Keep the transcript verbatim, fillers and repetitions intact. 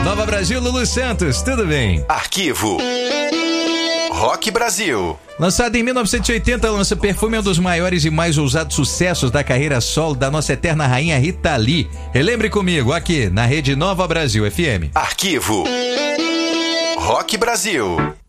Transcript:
Nova Brasil, Lulu Santos, tudo bem? Arquivo Rock Brasil. Lançado em mil novecentos e oitenta, lança Perfume, é um dos maiores e mais ousados sucessos da carreira solo da nossa eterna rainha Rita Lee. Relembre comigo, aqui na Rede Nova Brasil F M. Arquivo Rock Brasil.